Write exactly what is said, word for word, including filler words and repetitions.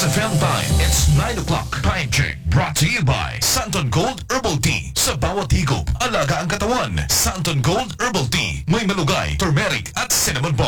S F M time, it's nine o'clock. Time check. Brought to you by Santon Gold Herbal Tea. Sa bawat higop, alaga ang katawan. Santon Gold Herbal Tea. May malugay, turmeric at cinnamon balm.